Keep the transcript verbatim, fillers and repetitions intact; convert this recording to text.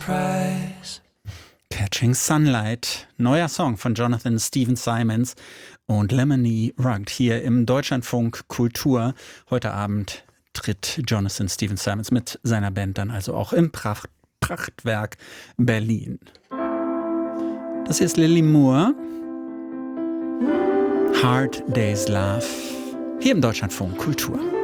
Catching Sunlight, neuer Song von Jonathan Stephen Simons und Lemony Rugged hier im Deutschlandfunk Kultur. Heute Abend tritt Jonathan Stephen Simons mit seiner Band dann also auch im Pracht Prachtwerk Berlin. Das hier ist Lily Moore, Hard Day's Love, hier im Deutschlandfunk Kultur.